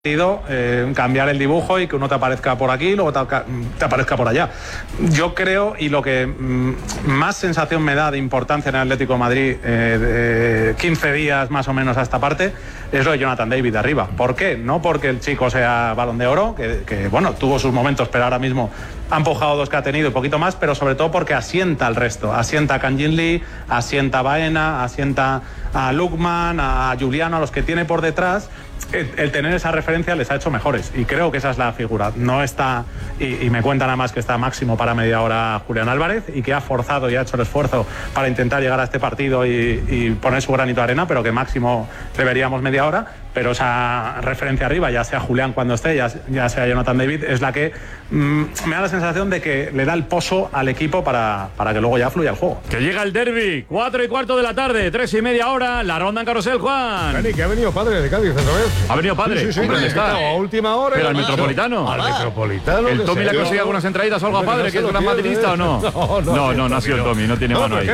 cambiar el dibujo y que uno te aparezca por aquí y luego te aparezca por allá. Yo creo, y lo que más sensación me da de importancia en el Atlético de Madrid 15 días más o menos a esta parte, es lo de Jonathan David de arriba. ¿Por qué? No porque el chico sea Balón de Oro, que bueno, tuvo sus momentos, pero ahora mismo ha empujado 2 que ha tenido y poquito más, pero sobre todo porque asienta al resto, asienta a Kang-in Lee, asienta a Baena, asienta a Lookman, a Juliano, a los que tiene por detrás. El tener esa referencia les ha hecho mejores y creo que esa es la figura. No está, y me cuentan además que está máximo para media hora Julián Álvarez y que ha forzado y ha hecho el esfuerzo para intentar llegar a este partido y poner su granito de arena, pero que máximo deberíamos media hora. Pero esa referencia arriba, ya sea Julián cuando esté, ya sea Jonathan David, es la que me da la sensación de que le da el pozo al equipo para que luego ya fluya el juego. Que llega el derbi, 4:15 de la tarde, 3:30 hora, la ronda en carrusel, Juan. Dani, que ha venido padre de Cádiz otra vez. ¿Ha venido padre? Sí, ¿Dónde está? A última hora. ¿Pero al Metropolitano? Al Metropolitano. ¿El Tommy le ha conseguido algunas entraditas o algo a padre, que es gran madridista o no? No ha sido el Tommy, no tiene mano ahí.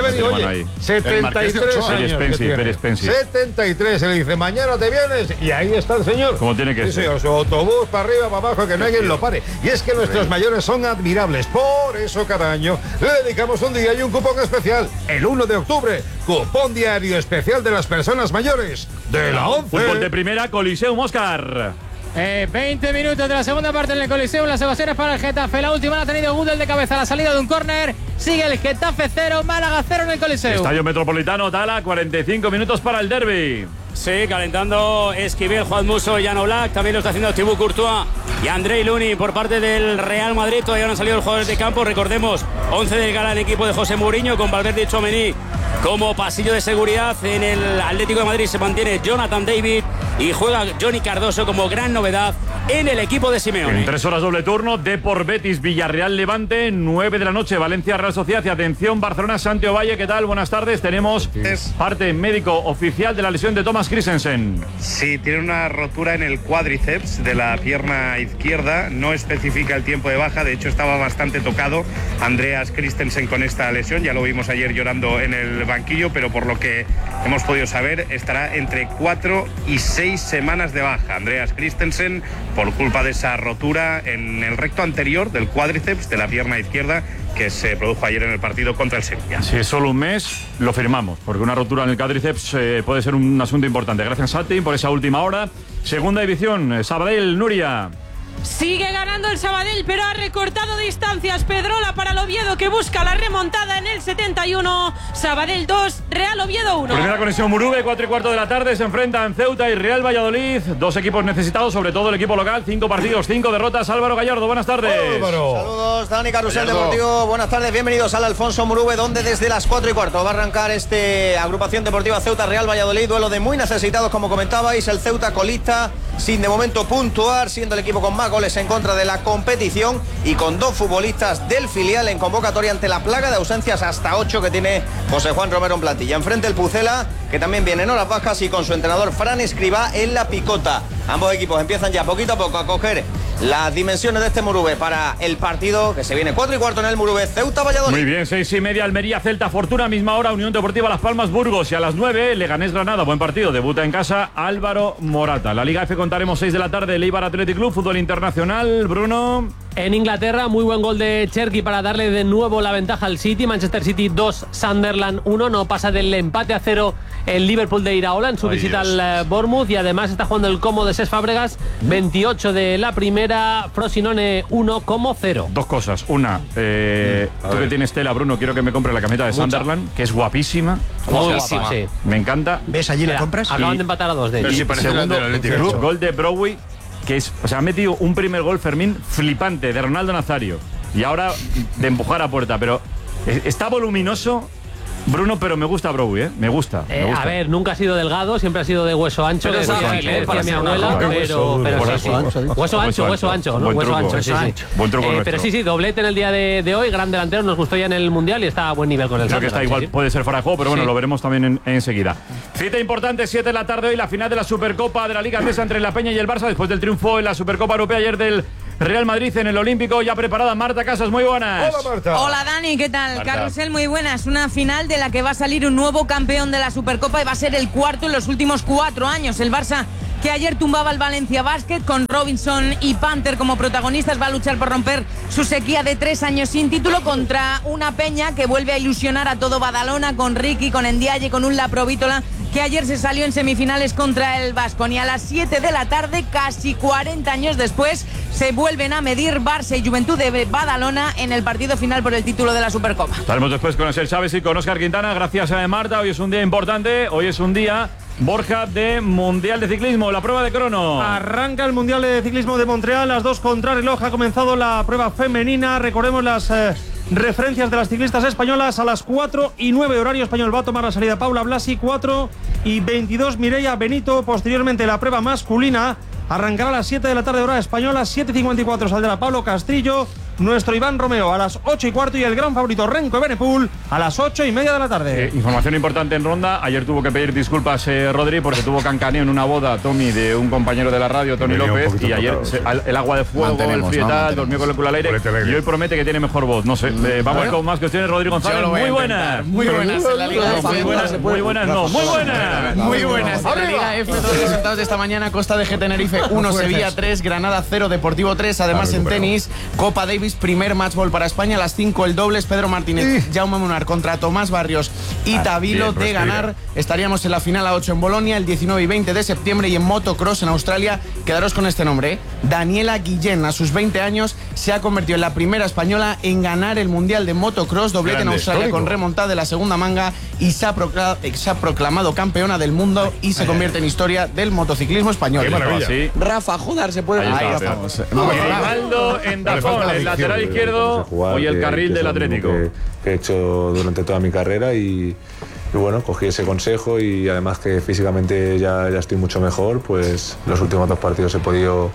73 años. Pere Spencer. 73, se le dice, mañana te vienes, y ahí está el señor. Como tiene que ser. Su autobús para arriba, para abajo, que nadie lo pare. Y es que nuestros mayores son admirables. Por eso cada año le dedicamos un día y un cupón especial. El 1 de octubre, cupón diario especial de las personas mayores de la 11. Fútbol de primera, Coliseum, Óscar. 20 minutos de la segunda parte en el Coliseum. Las ovaciones para el Getafe. La última la ha tenido Gudel de cabeza a la salida de un córner. Sigue el Getafe 0, Málaga 0 en el Coliseum. Estadio Metropolitano, Tala, 45 minutos para el derbi. Sí, calentando Esquivel, Juan Musso y Jan Oblak. También lo está haciendo Thibaut Courtois y Andrei Lunin por parte del Real Madrid. Todavía no han salido los jugadores de campo. Recordemos, 11 del galán equipo de José Mourinho con Valverde y Tchouaméni como pasillo de seguridad. En el Atlético de Madrid se mantiene Jonathan David y juega Johnny Cardoso como gran novedad en el equipo de Simeone. En 3 horas doble turno, Depor Betis, Villarreal Levante, 9 de la noche, Valencia Real Sociedad y atención, Barcelona Santiago Valle. ¿Qué tal? Buenas tardes. Tenemos parte médico oficial de la lesión de Thomas Christensen. Sí, tiene una rotura en el cuádriceps de la pierna izquierda, no especifica el tiempo de baja, de hecho estaba bastante tocado Andreas Christensen con esta lesión, ya lo vimos ayer llorando en el banquillo, pero por lo que hemos podido saber estará entre 4 y 6 semanas de baja. Andreas Christensen, por culpa de esa rotura en el recto anterior del cuádriceps de la pierna izquierda que se produjo ayer en el partido contra el Sevilla. Si es solo un mes, lo firmamos, porque una rotura en el cuádriceps puede ser un asunto importante. Gracias, Santi, por esa última hora. Segunda división, Sabadell, Nuria. Sigue ganando el Sabadell, pero ha recortado distancias. Pedrola para el Oviedo, que busca la remontada en el 71. Sabadell 2, Real Oviedo 1. Primera conexión Murube, 4:15 de la tarde. Se enfrentan Ceuta y Real Valladolid. 2 equipos necesitados, sobre todo el equipo local. 5 partidos, 5 derrotas. Álvaro Gallardo, buenas tardes. Álvaro. Saludos, Dani Carrusel Deportivo. Buenas tardes, bienvenidos al Alfonso Murube, donde desde las 4:15 va a arrancar agrupación deportiva Ceuta Real Valladolid. Duelo de muy necesitados, como comentabais. El Ceuta colista, sin de momento puntuar, siendo el equipo con más goles en contra de la competición y con 2 futbolistas del filial en convocatoria ante la plaga de ausencias, hasta 8 que tiene José Juan Romero en plantilla. Enfrente el Pucela, que también viene en horas bajas, y con su entrenador Fran Escribá en la picota. Ambos equipos empiezan ya poquito a poco a coger las dimensiones de este Murube para el partido que se viene 4:15 en el Murube, Ceuta Valladolid. Muy bien, 6:30 Almería, Celta, Fortuna, misma hora, Unión Deportiva Las Palmas, Burgos, y a las 9 Leganés Granada, buen partido, debuta en casa Álvaro Morata. La Liga F contaremos 6 de la tarde, Eibar Athletic Club, fútbol internacional, Bruno. En Inglaterra, muy buen gol de Cherki para darle de nuevo la ventaja al City. Manchester City 2, Sunderland 1. No pasa del empate a 0 el Liverpool de Iraola en su visita al Bournemouth. Y además está jugando el Como de Cesc Fábregas, 28 de la primera, Frosinone 1,0. 2 cosas. Una, tú que tienes tela, Bruno, quiero que me compre la camiseta de Sunderland, que es guapísima. Muy guapa, sí. Me encanta. ¿Ves allí la compras? Acaban de empatar a 2 de ellos. Y segundo, gol de Browy, que es, ha metido un primer gol, Fermín, flipante, de Ronaldo Nazario. Y ahora de empujar a puerta, pero está voluminoso, Bruno, pero me gusta Browy, me gusta. A ver, nunca ha sido delgado, siempre ha sido de hueso ancho, que decía mi abuela, pero sí. Hueso ancho, ¿no? Hueso ancho, sí. Buen truco pero sí, doblete en el día de hoy, gran delantero, nos gustó ya en el Mundial y está a buen nivel con el Creo que está igual, puede ser fuera de juego, pero bueno, lo veremos también enseguida. Cita importante, 7 de la tarde hoy, la final de la Supercopa de la Liga Andesa entre la Peña y el Barça, después del triunfo en la Supercopa Europea ayer del Real Madrid en el Olímpico. Ya preparada Marta Casas, muy buenas. Hola, Marta. Hola, Dani, ¿qué tal? Marta. Carrusel, muy buenas. Una final de la que va a salir un nuevo campeón de la Supercopa y va a ser el cuarto en los últimos 4 años. El Barça que ayer tumbaba el Valencia Basket con Robinson y Panther como protagonistas. Va a luchar por romper su sequía de 3 años sin título contra una Peña que vuelve a ilusionar a todo Badalona con Ricky, con Ndiaye, con un Laprovítola que ayer se salió en semifinales contra el Baskonia. A las 7 de la tarde, casi 40 años después, se vuelven a medir Barça y Juventud de Badalona en el partido final por el título de la Supercopa. Estaremos después con Asier Chávez y con Óscar Quintana. Gracias a Marta. Hoy es un día importante. Hoy es un día, Borja, de Mundial de Ciclismo, la prueba de crono. Arranca el Mundial de Ciclismo de Montreal, las 2 contrarreloj. Ha comenzado la prueba femenina. Recordemos las referencias de las ciclistas españolas. A las 4:09 horario español va a tomar la salida Paula Blasi, 4:22 Mireia Benito. Posteriormente la prueba masculina arrancará a las 7 de la tarde hora española, 7:54 saldrá Pablo Castrillo, nuestro Iván Romeo a las 8:15 y el gran favorito Renko Evenepoel a las 8:30 de la tarde. Información importante en ronda. Ayer tuvo que pedir disculpas Rodri porque tuvo cancaneo en una boda, Tommy, de un compañero de la radio, Tony López, y ayer el agua de fuego, el frietal, durmió con el culo al aire y hoy promete que tiene mejor voz. No sé, vamos con más cuestiones. Rodri González, muy buenas. Muy buenas en la Liga F. Muy buenas. Muy buenas. En la Liga F, todos los resultados de esta mañana: Costa de G Tenerife 1, Sevilla 3, Granada 0, Deportivo 3. Además, en tenis, Copa Davis, primer matchball para España. A las 5 el dobles, Pedro Martínez, Jaume Munar contra Tomás Barrios y Tavilo. De ganar, estaríamos en la final a 8 en Bolonia, el 19 y 20 de septiembre. Y en motocross en Australia, quedaros con este nombre, Daniela Guillén, a sus 20 años, se ha convertido en la primera española en ganar el Mundial de Motocross, doblete en Australia con remontada de la segunda manga, y se ha proclamado campeona del mundo y se convierte en historia del motociclismo español. ¡Qué maravilla! Sí. Rafa Judar se puede... Ahí estamos. Grimaldo en Dazón, el lateral izquierdo, hoy el carril del Atlético. Que he hecho durante toda mi carrera y bueno, cogí ese consejo, y además que físicamente ya estoy mucho mejor, pues los últimos 2 partidos he podido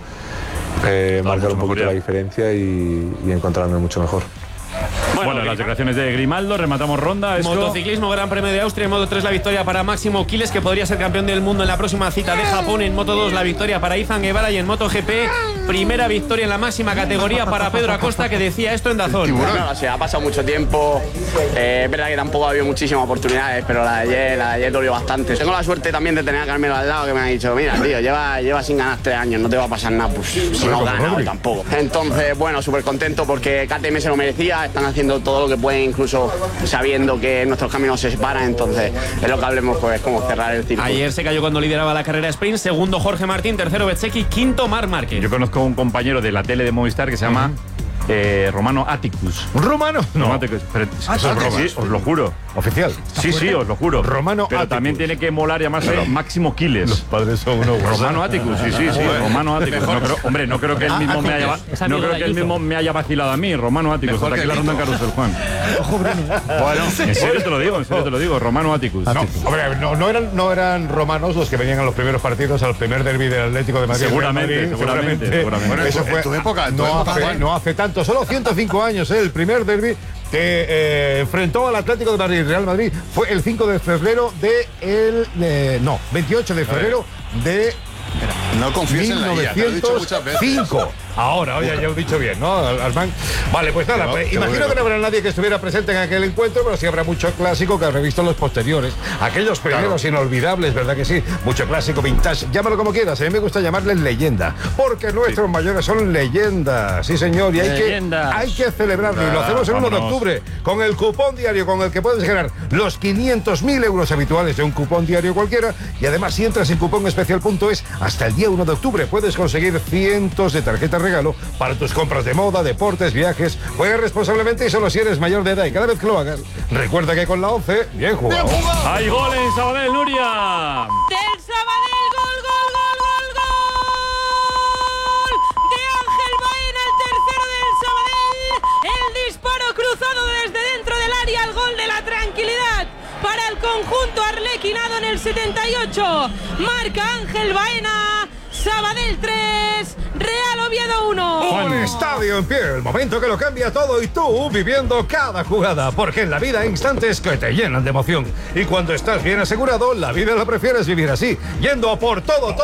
marcar un poquito la diferencia y encontrarme mucho mejor. Bueno, las declaraciones de Grimaldo. Rematamos ronda. Motociclismo, Gran Premio de Austria. En Moto 3 la victoria para Máximo Quiles, que podría ser campeón del mundo en la próxima cita de Japón. En Moto 2 la victoria para Izan Guevara. Y en Moto GP, primera victoria en la máxima categoría para Pedro Acosta, que decía esto en Dazón. Bueno, o sea, ha pasado mucho tiempo. Es verdad que tampoco ha habido muchísimas oportunidades, pero la de ayer dolió bastante. Tengo la suerte también de tener a Carmelo al lado, que me ha dicho: mira, tío, lleva sin ganar 3 años, no te va a pasar nada. Pues si no gana hoy tampoco. Entonces, bueno, súper contento porque KTM se lo merecía. Están haciendo todo lo que pueden, incluso sabiendo que nuestros caminos se separan. Entonces, es lo que hablemos, pues, como cerrar el círculo. Ayer se cayó cuando lideraba la carrera sprint. Segundo Jorge Martín, tercero Bezzecchi, quinto Marc Márquez. Yo conozco a un compañero de la tele de Movistar que se llama Romano Atticus. ¿Romano? No, Atticus. Pero eso es broma. Sí, os lo juro. ¿Oficial? Sí, os lo juro. Romano Pero Atticus. también tiene que molar y llamarse Máximo Quiles. Los padres son unos Romano Atticus, sí. Romano Atticus. No creo que él mismo me haya vacilado a mí. Romano Atticus. Hasta aquí la ronda en carrusel, Juan. Ojo, Bruno. Bueno, en serio te lo digo. Romano Atticus. No eran romanos los que venían a los primeros partidos, al primer derbi del Atlético de Madrid. Seguramente. Bueno, eso fue en tu época. No hace tanto, solo 105 años, el primer derbi que enfrentó al Atlético de Madrid. Real Madrid fue el 5 de febrero 28 de febrero de no confíes en la IA, te lo he dicho muchas veces. 1905. Ahora, oye, ya lo he dicho bien, ¿no, Armán? Vale, pues nada, imagino que no habrá nadie que estuviera presente en aquel encuentro, pero sí habrá mucho clásico que habrá visto los posteriores. Aquellos primeros inolvidables, ¿verdad que sí? Mucho clásico, vintage, llámalo como quieras. A mí me gusta llamarles leyenda, porque nuestros mayores son leyendas, sí señor, y hay que celebrarlo. Y lo hacemos el 1 de octubre, con el cupón diario con el que puedes ganar los 500.000 euros habituales de un cupón diario cualquiera. Y además, si entras en cuponespecial.es, hasta el día 1 de octubre puedes conseguir cientos de tarjetas regalo para tus compras de moda, deportes, viajes. Juega responsablemente y solo si eres mayor de edad. Y cada vez que lo hagas, recuerda que con la 11, bien jugado. ¡Hay gol en Sabadell, Nuria! Del Sabadell, gol de Ángel Baena, el tercero del Sabadell. El disparo cruzado desde dentro del área, el gol de la tranquilidad para el conjunto arlequinado en el 78. Marca Ángel Baena. Sabadell 3, Real Oviedo 1. Un estadio Radio en pie, el momento que lo cambia todo y tú viviendo cada jugada, porque en la vida hay instantes que te llenan de emoción. Y cuando estás bien asegurado, la vida la prefieres vivir así, yendo por todo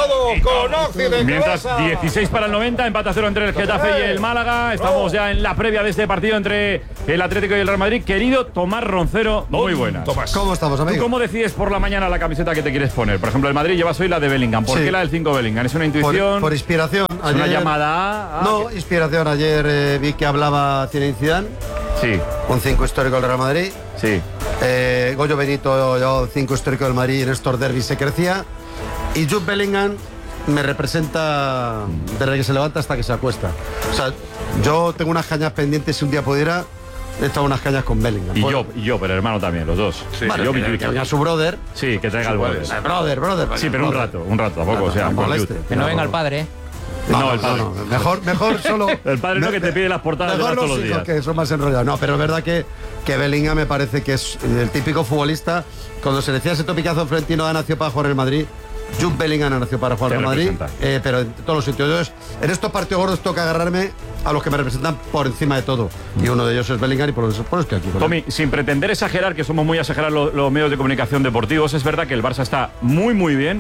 con Occident. Mientras 16 para el 90, empate a 0 entre el Getafe y el Málaga. Estamos ya en la previa de este partido entre el Atlético y el Real Madrid. Querido Tomás Roncero, muy buenas. Tomás. ¿Cómo estamos, amigo? ¿Tú cómo decides por la mañana la camiseta que te quieres poner? Por ejemplo, el Madrid llevas hoy la de Bellingham. ¿Por qué la del 5 Bellingham? ¿Es una intuición? Por inspiración. ¿Es una llamada? No, inspiración. Ayer vi que hablaba Zinedine Zidane. Sí. Un 5 histórico del Real Madrid. Sí. Goyo Benito, yo 5 histórico del Madrid en estos derbis se crecía. Y Jude Bellingham me representa desde que se levanta hasta que se acuesta. O sea, yo tengo unas cañas pendientes, si un día pudiera, he estado unas cañas con Bellingham. Y yo, pero hermano también, los dos. Sí. Bueno, que venga su brother. Sí, que traiga el brother. Sí, pero un rato tampoco, o sea, que no venga el padre, ¿eh? No, el padre. Mejor solo. El padre no, que te pide las portadas mejor todos los días. Que son más enrollados. No, pero es verdad que Bellingham me parece que es el típico futbolista. Cuando se decía ese topicazo Florentino ha nacido para jugar en el Madrid, Jude Bellingham ha nacido para jugar en el Madrid, pero en todos los sitios. Entonces, en estos partidos gordos toca agarrarme a los que me representan por encima de todo. Y uno de ellos es Bellingham y por eso estoy aquí. Tommy, sin pretender exagerar, que somos muy exagerados los medios de comunicación deportivos, es verdad que el Barça está muy bien.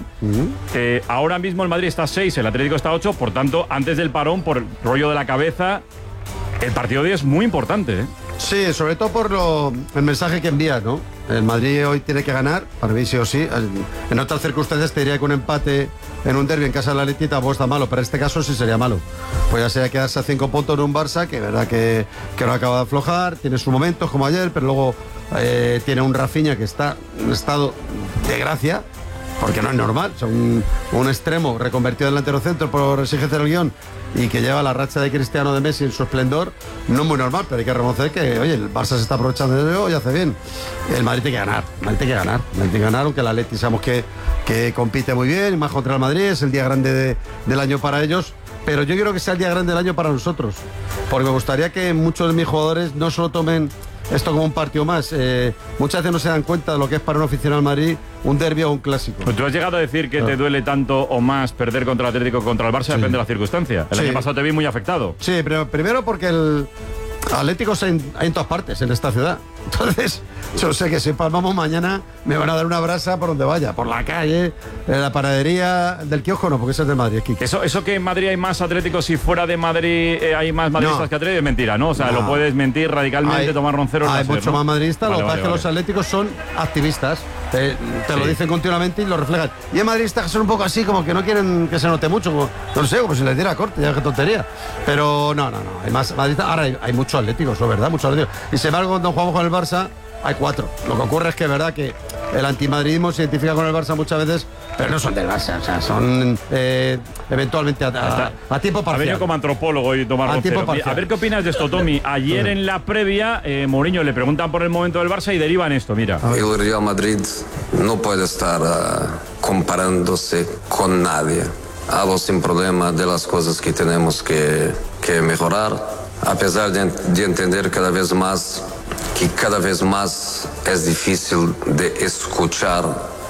Ahora mismo el Madrid está 6, el Atlético está 8, por tanto, antes del parón, por el rollo de la cabeza, el partido de hoy es muy importante, ¿eh? Sí, sobre todo por el mensaje que envía, ¿no? El Madrid hoy tiene que ganar, para mí sí o sí. En otras circunstancias te diría que un empate en un derbi en casa de la Atleti tampoco está malo, pero en este caso sí sería malo. Pues ya sería quedarse a 5 puntos en un Barça, que verdad que no acaba de aflojar, tiene sus momentos como ayer, pero luego tiene un Rafinha que está en estado de gracia, porque no es normal. Son un extremo reconvertido en delantero centro por exigencia del guión y que lleva la racha de Cristiano, de Messi en su esplendor, no es muy normal, pero hay que reconocer que, oye, el Barça se está aprovechando de ello y hace bien. El Madrid tiene que ganar, aunque el Atleti sabemos que compite muy bien, y más contra el Madrid, es el día grande del año para ellos, pero yo quiero que sea el día grande del año para nosotros, porque me gustaría que muchos de mis jugadores no solo tomen esto como un partido más. Muchas veces no se dan cuenta de lo que es para un aficionado al Madrid un derbi o un clásico. Pues tú has llegado a decir que te duele tanto o más perder contra el Atlético o contra el Barça, depende de la circunstancia. El año pasado te vi muy afectado. Sí, pero primero porque el Atlético hay en todas partes en esta ciudad. Entonces, yo sé que si palmamos mañana me van a dar una brasa por donde vaya, por la calle, en la panadería del kiosco, no, porque eso es de Madrid. Eso que en Madrid hay más Atléticos y fuera de Madrid hay más madridistas que Atléticos es mentira, ¿no? O sea, lo puedes mentir radicalmente, Tomás Roncero. Hay mucho más madridistas, lo que pasa es que los Atléticos son activistas. Te lo dicen continuamente y lo reflejan. Y hay madridistas que son un poco así, como que no quieren que se note mucho, como, no sé, como si les diera corte, ya qué tontería. Pero no, hay más madridistas. Ahora hay muchos Atléticos, eso es verdad, muchos Atléticos. Y sin embargo, cuando jugamos con el Barça, hay 4. Lo que ocurre es que es verdad que el antimadridismo se identifica con el Barça muchas veces, pero no son del Barça, o sea, son eventualmente a tiempo parcial. Ha venido como antropólogo y Tomás Roncero. A ver qué opinas de esto, Tommy. Ayer en la previa, Mourinho le preguntan por el momento del Barça y derivan esto, mira. El Real Madrid no puede estar comparándose con nadie. Hablo sin problema de las cosas que tenemos que mejorar, a pesar de entender cada vez más que cada vez más es difícil de escuchar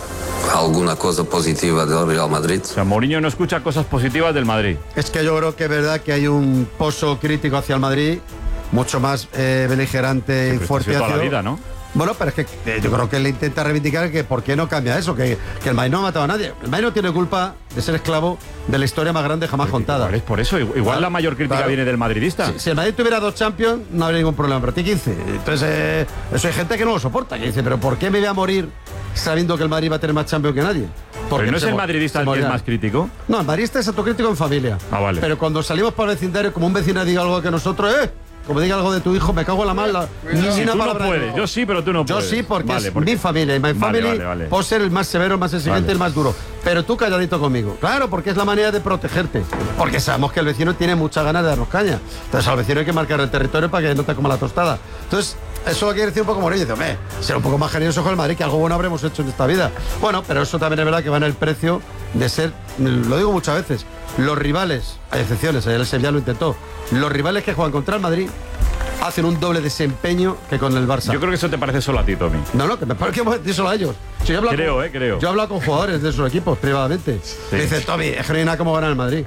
alguna cosa positiva del Real Madrid. O sea, Mourinho no escucha cosas positivas del Madrid. Es que yo creo que es verdad que hay un pozo crítico hacia el Madrid, mucho más beligerante y fuerte hacia toda la vida, ¿no? Bueno, pero es que yo creo que él intenta reivindicar que por qué no cambia eso, que el Madrid no ha matado a nadie. El Madrid no tiene culpa de ser esclavo de la historia más grande jamás contada. Es por eso, igual la mayor crítica viene del madridista. Si el Madrid tuviera 2 Champions, no habría ningún problema, pero tiene 15. Entonces, eso hay gente que no lo soporta, que dice, pero ¿por qué me voy a morir sabiendo que el Madrid va a tener más Champions que nadie? ¿Pero no es el madridista el que es más crítico? No, el madridista es autocrítico en familia. Ah, vale. Pero cuando salimos para el vecindario, como un vecino diga algo que nosotros, como diga algo de tu hijo, me cago en la mala. Si tú no puedes, yo sí, pero tú no puedes. Yo sí, porque es mi familia. Y my family puedo ser el más severo, el más exigente, el más duro. Pero tú calladito conmigo. Claro, porque es la manera de protegerte. Porque sabemos que el vecino tiene muchas ganas de darnos caña. Entonces al vecino hay que marcar el territorio para que no te coma la tostada. Entonces, eso lo quiere decir un poco Mourinho. Dice, hombre, ser un poco más generoso con el Madrid, que algo bueno habremos hecho en esta vida. Bueno, pero eso también es verdad que va en el precio de ser, lo digo muchas veces, los rivales, hay excepciones, ayer el Sevilla lo intentó, los rivales que juegan contra el Madrid hacen un doble desempeño que con el Barça. Yo creo que eso te parece solo a ti, Tommy. No, que me parece que solo a ellos. Si yo creo. Yo he hablado con jugadores de sus equipos privadamente. Me dice, Tommy, es que no hay nada como ganar el Madrid.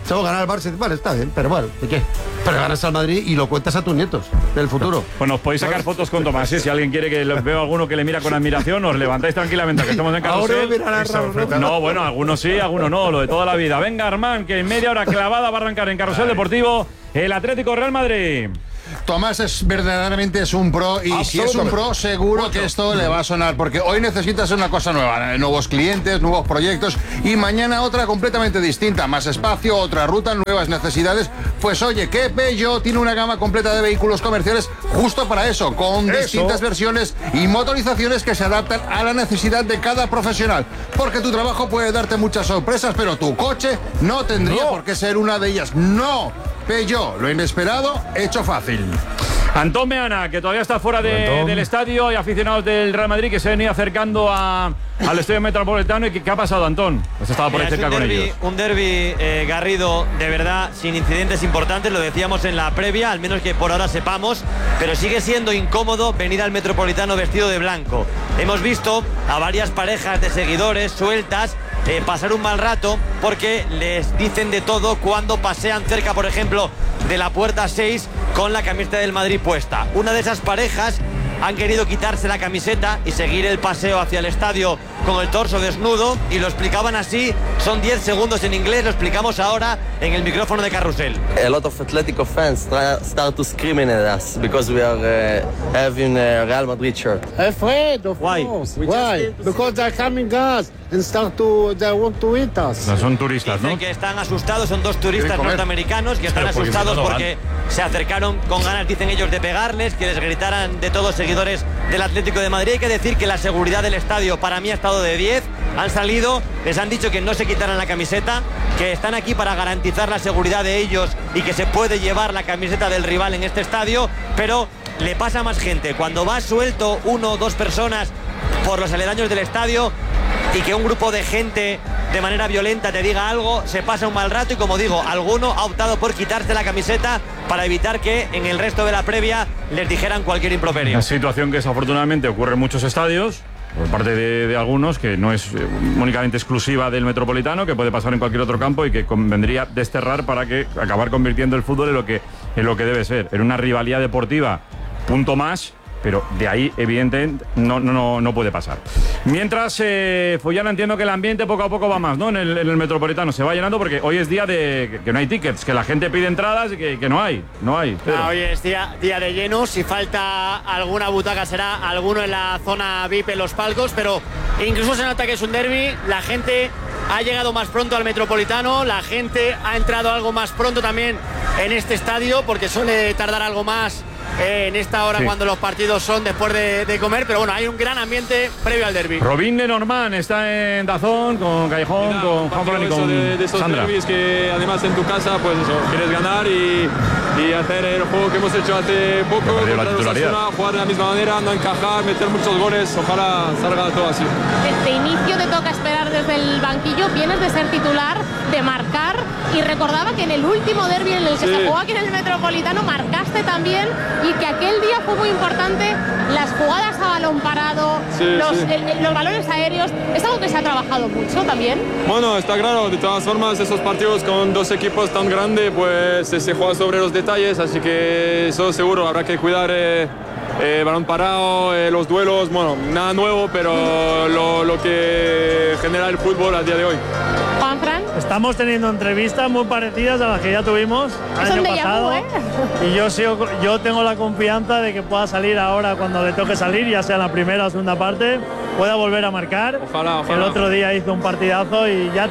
Tengo que ganar al Barça. Vale, está bien, pero bueno, ¿de qué? Pero ganas al Madrid y lo cuentas a tus nietos del futuro. Bueno, os podéis sacar fotos con Tomás, ¿eh? Si alguien quiere que veo a alguno que le mira con admiración, os levantáis tranquilamente, que estamos en Carrusel. No, bueno, algunos sí, algunos no, lo de toda la vida. Venga, Armán, que en media hora clavada va a arrancar en Carrusel Deportivo el Atlético Real Madrid. Tomás verdaderamente es un pro y si es un pro seguro que esto le va a sonar porque hoy necesitas una cosa nueva, nuevos clientes, nuevos proyectos y mañana otra completamente distinta, más espacio, otra ruta, nuevas necesidades. Pues oye, que Peugeot tiene una gama completa de vehículos comerciales justo para eso, con distintas versiones y motorizaciones que se adaptan a la necesidad de cada profesional. Porque tu trabajo puede darte muchas sorpresas, pero tu coche no tendría por qué ser una de ellas. No. Peugeot, lo inesperado, hecho fácil. Antón Meana, que todavía está fuera del estadio, y aficionados del Real Madrid que se han ido acercando al Estadio Metropolitano. ¿Y qué ha pasado, Antón? Has estado por ahí cerca con ellos. Un derbi, Garrido, de verdad, sin incidentes importantes, lo decíamos en la previa, al menos que por ahora sepamos, pero sigue siendo incómodo venir al Metropolitano vestido de blanco. Hemos visto a varias parejas de seguidores sueltas pasar un mal rato porque les dicen de todo cuando pasean cerca, por ejemplo, de la puerta 6 con la camiseta del Madrid puesta. Una de esas parejas han querido quitarse la camiseta y seguir el paseo hacia el estadio con el torso desnudo, y lo explicaban así. Son 10 segundos en inglés, lo explicamos ahora en el micrófono de Carrusel. A lot of Atletico fans start to screaming at us because we are having a Real Madrid shirt. Afraid, of course. Why? Because they're coming us and they want to eat us. No, son turistas, ¿no? Dicen que están asustados, son dos turistas norteamericanos que están asustados porque se acercaron con ganas, dicen ellos, de pegarles, que les gritaran de todos seguidores del Atlético de Madrid. Hay que decir que la seguridad del estadio para mí ha estado de 10. Han salido, les han dicho que no se quitaran la camiseta, que están aquí para garantizar la seguridad de ellos y que se puede llevar la camiseta del rival en este estadio, pero le pasa a más gente. Cuando va suelto 1 o 2 personas por los aledaños del estadio y que un grupo de gente de manera violenta te diga algo, se pasa un mal rato, y como digo, alguno ha optado por quitarse la camiseta para evitar que en el resto de la previa les dijeran cualquier improperio. Una situación que desafortunadamente ocurre en muchos estadios por parte de algunos, que no es únicamente exclusiva del Metropolitano, que puede pasar en cualquier otro campo y que convendría desterrar para que acabar convirtiendo el fútbol en lo que debe ser, en una rivalidad deportiva, punto más. Pero de ahí, evidentemente, no puede pasar. Mientras, Follana, entiendo que el ambiente poco a poco va más, ¿no? En el Metropolitano se va llenando porque hoy es día de que no hay tickets, que la gente pide entradas y que no hay. Hoy es día de lleno. Si falta alguna butaca será alguno en la zona VIP, en los palcos, pero incluso se nota que es un derbi. La gente ha llegado más pronto al Metropolitano, la gente ha entrado algo más pronto también en este estadio, porque suele tardar algo más en esta hora cuando los partidos son después de comer, pero bueno, hay un gran ambiente previo al derbi. Robin Lenormand está en Dazón con Callejón, con Juan Fran y con de esos Sandra. derbis que además en tu casa, pues eso, quieres ganar y hacer el juego que hemos hecho hace poco, contra Osasuna, jugar de la misma manera, no encajar, meter muchos goles, ojalá salga todo así. Desde inicio te toca esperar desde el banquillo, vienes de ser titular, de marcar, y recordaba que en el último derbi en el que se jugó aquí en el Metropolitano marcaste también, y que aquel día fue muy importante las jugadas a balón parado, los balones aéreos. Es algo que se ha trabajado mucho también. Bueno, está claro, de todas formas esos partidos con dos equipos tan grandes pues se juega sobre los detalles, así que eso seguro habrá que cuidar balón parado, los duelos, bueno, nada nuevo, pero lo que genera el fútbol a día de hoy. Juan Fran. Estamos teniendo entrevistas muy parecidas a las que ya tuvimos el año pasado. Y yo tengo la confianza de que pueda salir ahora cuando le toque salir, ya sea en la primera o segunda parte, pueda volver a marcar. Ojalá. El otro día hizo un partidazo y ya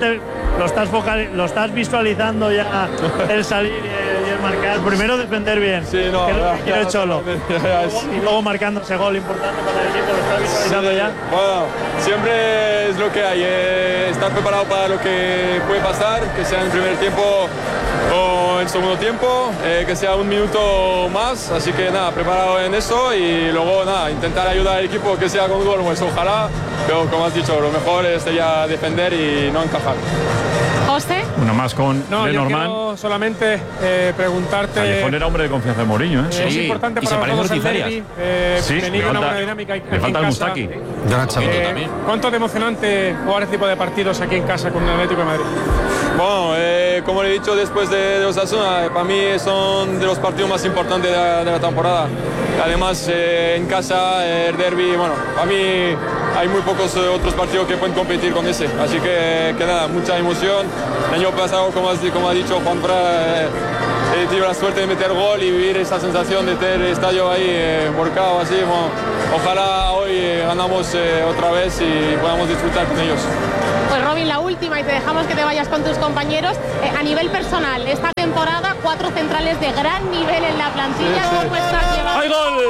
lo estás visualizando ya el salir y el marcar. Primero defender bien, que es lo que quiere el Cholo. Y luego marcando ese gol importante para el equipo, lo estás visualizando ya. Bueno, siempre es lo que hay, estar preparado para lo que puede pasar, que sea en el primer tiempo o en el segundo tiempo, que sea un minuto más, así que nada, preparado en eso y luego nada, intentar ayudar al equipo que sea con gol, pues ojalá, pero como has dicho, lo mejor sería defender y no encajar. José. Una más con Lenormand. Yo quiero solamente preguntarte. Callejón era hombre de confianza de Mourinho, ¿eh? Es importante para nosotros el derbi, venir una buena dinámica le falta el Mustaki. ¿Cuánto de emocionante jugar este tipo de partidos aquí en casa con el Atlético de Madrid? Bueno, como le he dicho después de Osasuna, para mí son de los partidos más importantes de la temporada. Además, en casa, el derbi, bueno, para mí hay muy pocos otros partidos que pueden competir con ese. Así que nada, mucha emoción. El año pasado, como ha dicho Juanfran, tuve la suerte de meter gol y vivir esa sensación de tener el estadio ahí volcado así. Bueno, ojalá hoy ganamos otra vez y podamos disfrutar con ellos. Pues Robin, la última y te dejamos que te vayas con tus compañeros. A nivel personal, esta temporada 4 centrales de gran nivel en la plantilla. ¿Cómo estás llevando? ¡Hay gol!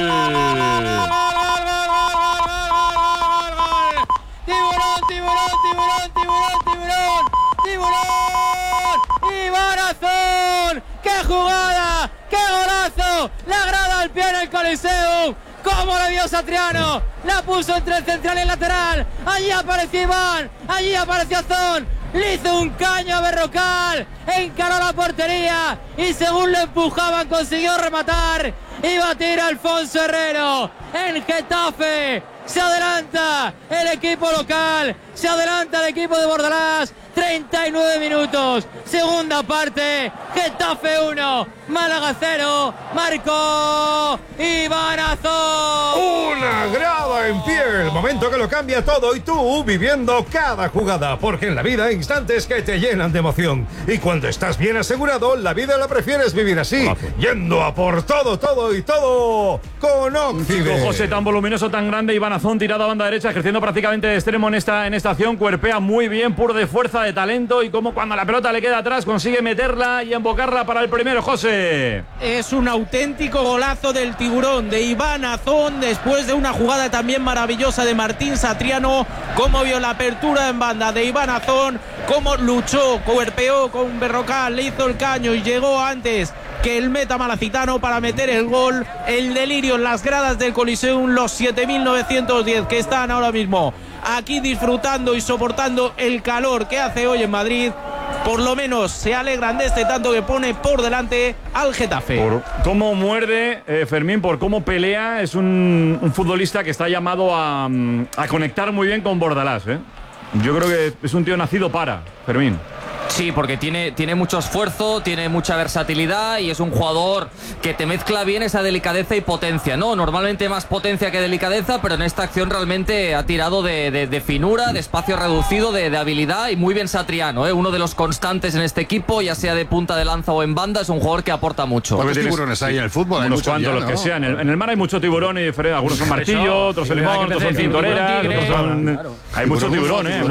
¡Tiburón! ¡Iván Azón! ¡Qué jugada! ¡Qué golazo! La grada al pie en el Coliseum. ¡Cómo la vio Satriano! La puso entre el central y el lateral. Allí apareció Iván. Allí apareció Azón. Le hizo un caño a Berrocal. Encaró la portería. Y según lo empujaban consiguió rematar. Y batir a Alfonso Herrero. En Getafe. Se adelanta el equipo local. Se adelanta el equipo de Bordalás. 39 minutos. Segunda parte. Getafe 1. Málaga 0. Marcó Iván Azón. Una grada en pie. El momento que lo cambia todo y tú viviendo cada jugada. Porque en la vida hay instantes que te llenan de emoción. Y cuando estás bien asegurado, la vida la prefieres vivir así. Yendo a por todo, todo y todo con Occident. José, tan voluminoso, tan grande. Iván Azón tirado a banda derecha, ejerciendo prácticamente de extremo en esta acción. Cuerpea muy bien, puro de fuerza, de talento. Y como cuando la pelota le queda atrás, consigue meterla y embocarla para el primero, José. Es un auténtico golazo del Tiburón, de Iván Azón, después de una jugada también maravillosa de Martín Satriano. Cómo vio la apertura en banda de Iván Azón, cómo luchó, cuerpeó con Berrocal, le hizo el caño y llegó antes que el meta malacitano para meter el gol. El delirio en las gradas del Coliseum, los 7.910 que están ahora mismo aquí disfrutando y soportando el calor que hace hoy en Madrid. Por lo menos se alegran de este tanto que pone por delante al Getafe. Por cómo muerde Fermín, por cómo pelea, es un futbolista que está llamado a conectar muy bien con Bordalás. Yo creo que es un tío nacido para Fermín. Sí, porque tiene mucho esfuerzo, tiene mucha versatilidad y es un jugador que te mezcla bien esa delicadeza y potencia, ¿no? Normalmente más potencia que delicadeza, pero en esta acción realmente ha tirado de finura, de espacio reducido, de habilidad y muy bien Satriano, ¿eh? Uno de los constantes en este equipo, ya sea de punta de lanza o en banda, es un jugador que aporta mucho. ¿Cuántos tiburones hay en el fútbol? Unos cuantos, los que sean. En el mar hay mucho tiburón y algunos son martillo, otros son limón, otros son cintoreras, otros son... Hay mucho tiburón, ¿eh?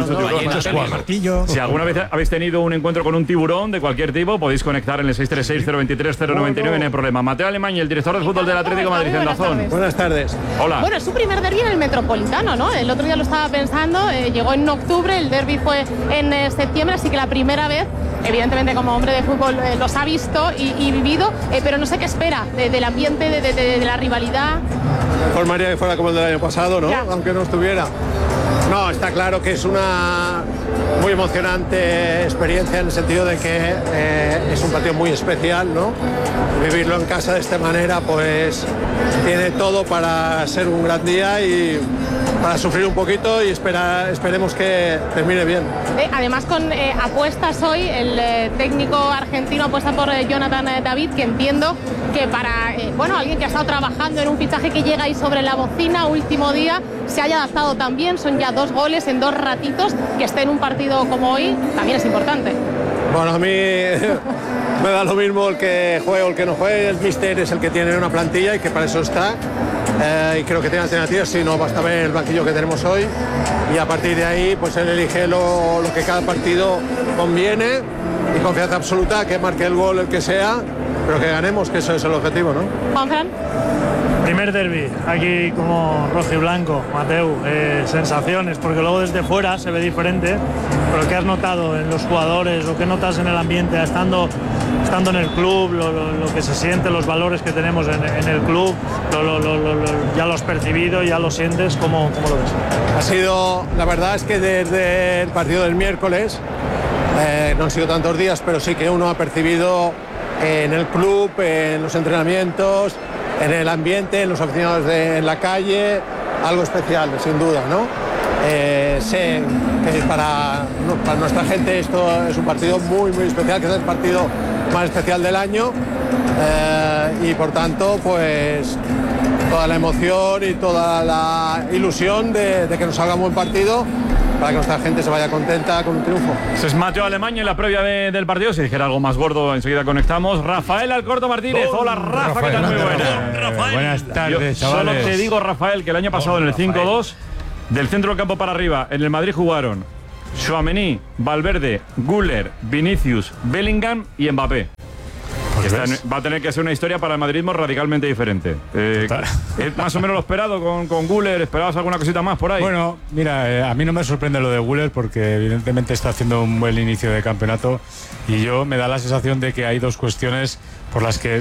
Si alguna vez habéis tenido un encuentro con un tiburón de cualquier tipo, podéis conectar en el 636-023-099, no hay problema. Mateo Alemán, el director de fútbol del Atlético de Madrid, en Dazón. Buenas tardes. Hola. Bueno, es su primer derbi en el Metropolitano, ¿no? El otro día lo estaba pensando, llegó en octubre, el derbi fue en septiembre, así que la primera vez, evidentemente como hombre de fútbol, los ha visto y vivido, pero no sé qué espera del ambiente, de la rivalidad. Formaría que fuera como el del año pasado, ¿no? Ya. Aunque no estuviera. No, está claro que es una muy emocionante experiencia en el sentido de que es un partido muy especial, ¿no? Vivirlo en casa de esta manera, pues tiene todo para ser un gran día y para sufrir un poquito y esperemos que termine bien. Además con apuestas hoy, el técnico argentino apuesta por Jonathan David, que entiendo que para alguien que ha estado trabajando en un fichaje que llega ahí sobre la bocina, último día, se haya adaptado también, son ya 2 goles en 2 ratitos, que esté en un partido como hoy también es importante. Bueno, a mí me da lo mismo el que juegue o el que no juegue, el míster es el que tiene una plantilla y que para eso está. Y creo que tiene alternativas, si no basta ver el banquillo que tenemos hoy y a partir de ahí pues él elige lo que cada partido conviene y confianza absoluta, que marque el gol el que sea, pero que ganemos, que eso es el objetivo, ¿no? Juanfran. Primer derbi, aquí como rojo y blanco, Mateu, sensaciones, porque luego desde fuera se ve diferente, pero ¿qué has notado en los jugadores, lo que notas en el ambiente, estando en el club, lo que se siente, los valores que tenemos en el club, ya lo has percibido, ya lo sientes, ¿cómo lo ves? Ha sido, la verdad es que desde el partido del miércoles, no han sido tantos días, pero sí que uno ha percibido en el club, en los entrenamientos, en el ambiente, en los aficionados en la calle, algo especial, sin duda, ¿no? Sé que para para nuestra gente esto es un partido muy especial, que es el partido más especial del año, y por tanto pues toda la emoción y toda la ilusión de que nos salga un buen partido para que nuestra gente se vaya contenta con un triunfo. Ese es Mateo Alemania en la previa del partido. Si dijera algo más gordo, enseguida conectamos. Rafael Alcorto Martínez. Hola, Rafa, ¿qué tal? Muy buenas. Buenas tardes, chavales. Solo te digo, Rafael, que el año pasado en el 5-2, del centro del campo para arriba, en el Madrid jugaron Tchouaméni, Valverde, Güler, Vinicius, Bellingham y Mbappé. Va a tener que ser una historia para el madridismo radicalmente diferente. ¿Es más o menos lo esperado con Güler? ¿Esperabas alguna cosita más por ahí? Bueno, mira, a mí no me sorprende lo de Güler porque evidentemente está haciendo un buen inicio de campeonato y yo me da la sensación de que hay dos cuestiones por las que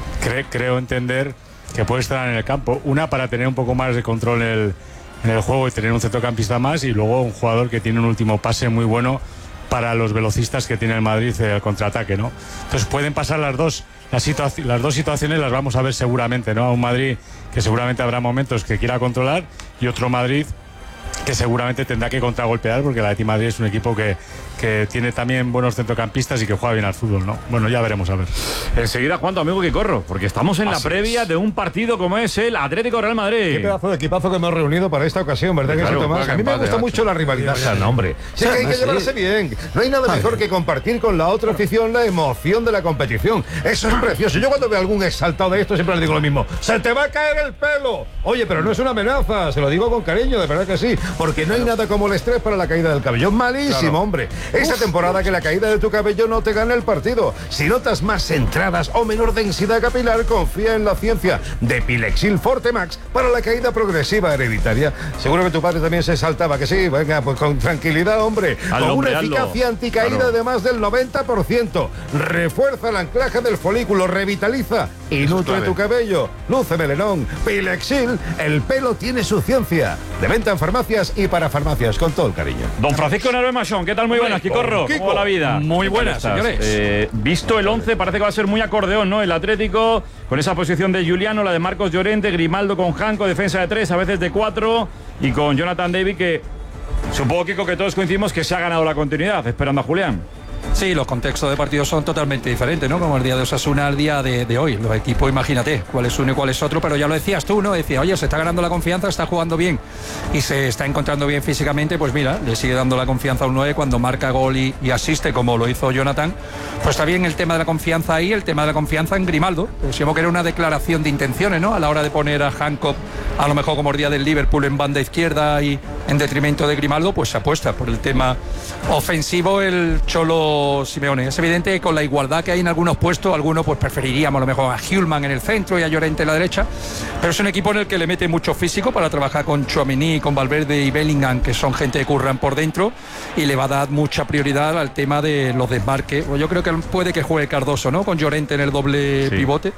creo entender que puede estar en el campo. Una, para tener un poco más de control en el juego y tener un centrocampista más, y luego un jugador que tiene un último pase muy bueno para los velocistas que tiene el Madrid, el contraataque, ¿no? Entonces pueden pasar las dos situaciones, las vamos a ver seguramente, ¿no? A un Madrid que seguramente habrá momentos que quiera controlar y otro Madrid que seguramente tendrá que contragolpear, porque el Atleti Madrid es un equipo que tiene también buenos centrocampistas y que juega bien al fútbol, ¿no? Bueno, ya veremos a ver. Enseguida, Juan, tu amigo que corro, porque estamos en la previa de un partido como es el Atlético Real Madrid. Qué pedazo de equipazo que hemos reunido para esta ocasión, ¿verdad, que sí, Tomás? A mí me gusta mucho la rivalidad. No, hombre. Sí, que hay que llevarse bien. No hay nada mejor que compartir con la otra afición la emoción de la competición. Eso es precioso. Yo cuando veo a algún exaltado de esto siempre le digo lo mismo. ¡Se te va a caer el pelo! Oye, pero no es una amenaza, se lo digo con cariño, de verdad que sí. Porque no hay nada como el estrés para la caída del cabello. Malísimo, hombre. Esta temporada que la caída de tu cabello no te gane el partido. Si notas más entradas o menor densidad capilar, confía en la ciencia de Pilexil Forte Max para la caída progresiva hereditaria. Seguro que tu padre también se saltaba, que sí. Venga, pues con tranquilidad, hombre. Con una eficacia anticaída de más del 90%. Refuerza el anclaje del folículo, revitaliza y nutre tu cabello. Luce melenón. Pilexil, el pelo tiene su ciencia. De venta en farmacias y para farmacias, con todo el cariño. Don Francisco Nerve Machón, ¿qué tal? Muy buenas, Quicorro. ¿Cómo va la vida? Muy buenas, señores. Visto el 11, parece que va a ser muy acordeón, ¿no? El Atlético, con esa posición de Giuliano, la de Marcos Llorente, Grimaldo con Janko, defensa de 3, a veces de 4, y con Jonathan David, que supongo, Kiko, que todos coincidimos que se ha ganado la continuidad, esperando a Julián. Sí, los contextos de partido son totalmente diferentes, ¿no? Como el día de Osasuna al día de hoy. Los equipos, imagínate, cuál es uno y cuál es otro, pero ya lo decías tú, ¿no? Decía, oye, se está ganando la confianza, está jugando bien y se está encontrando bien físicamente, pues mira, le sigue dando la confianza a un 9 cuando marca gol y asiste, como lo hizo Jonathan. Pues está bien el tema de la confianza ahí, el tema de la confianza en Grimaldo. Decíamos que era una declaración de intenciones, ¿no? A la hora de poner a Hancock, a lo mejor como el día del Liverpool, en banda izquierda y en detrimento de Grimaldo, pues se apuesta por el tema ofensivo el Cholo Simeone. Es evidente que con la igualdad que hay en algunos puestos, algunos pues preferiríamos a lo mejor a Hjulman en el centro y a Llorente en la derecha, pero es un equipo en el que le mete mucho físico para trabajar con Tchouaméni, con Valverde y Bellingham, que son gente que curran por dentro, y le va a dar mucha prioridad al tema de los desmarques. Yo creo que puede que juegue Cardoso, ¿no? Con Llorente en el doble pivote,